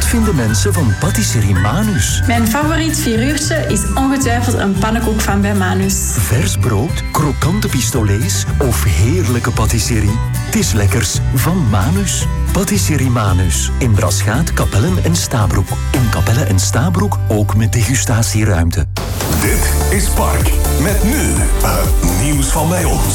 vinden mensen van patisserie Manus? Mijn favoriet figuurtje is ongetwijfeld een pannenkoek van bij Manus. Vers brood, krokante pistolets of heerlijke patisserie? Het is lekkers van Manus. Patisserie Manus. In Braschaat, Capelle en Stabroek. In Capelle en Stabroek ook met degustatieruimte. Dit is Park. Met nu het nieuws van bij ons.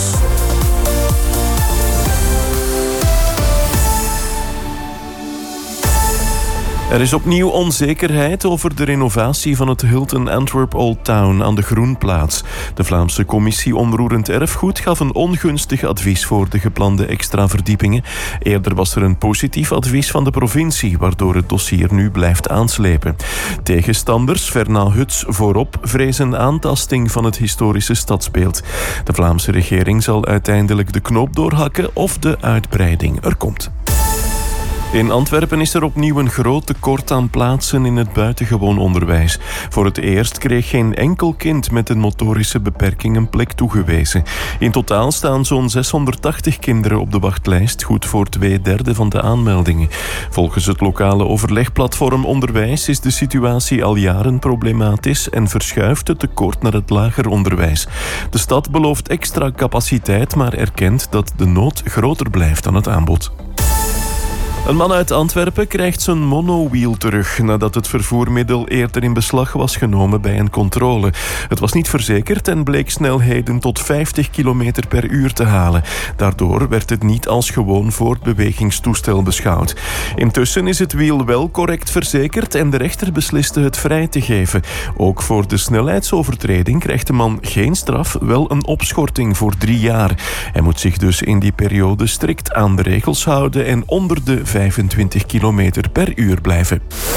Er is opnieuw onzekerheid over de renovatie van het Hilton Antwerp Old Town aan de Groenplaats. De Vlaamse Commissie Onroerend Erfgoed gaf een ongunstig advies voor de geplande extra verdiepingen. Eerder was er een positief advies van de provincie, waardoor het dossier nu blijft aanslepen. Tegenstanders, Fernand Huts voorop, vrezen aantasting van het historische stadsbeeld. De Vlaamse regering zal uiteindelijk de knoop doorhakken of de uitbreiding er komt. In Antwerpen is er opnieuw een groot tekort aan plaatsen in het buitengewoon onderwijs. Voor het eerst kreeg geen enkel kind met een motorische beperking een plek toegewezen. In totaal staan zo'n 680 kinderen op de wachtlijst, goed voor 2/3 van de aanmeldingen. Volgens het lokale overlegplatform Onderwijs is de situatie al jaren problematisch en verschuift het tekort naar het lager onderwijs. De stad belooft extra capaciteit, maar erkent dat de nood groter blijft dan het aanbod. Een man uit Antwerpen krijgt zijn monowiel terug nadat het vervoermiddel eerder in beslag was genomen bij een controle. Het was niet verzekerd en bleek snelheden tot 50 km per uur te halen. Daardoor werd het niet als gewoon voortbewegingstoestel beschouwd. Intussen is het wiel wel correct verzekerd en de rechter besliste het vrij te geven. Ook voor de snelheidsovertreding krijgt de man geen straf, wel een opschorting voor 3 jaar. Hij moet zich dus in die periode strikt aan de regels houden en onder de 25 km per uur blijven.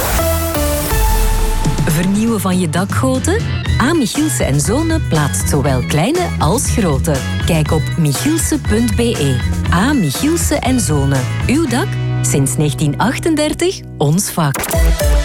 Vernieuwen van je dakgoten? A. Michielse & Zonen plaatst zowel kleine als grote. Kijk op michielse.be. A. Michielse & Zonen. Uw dak? Sinds 1938 ons vak.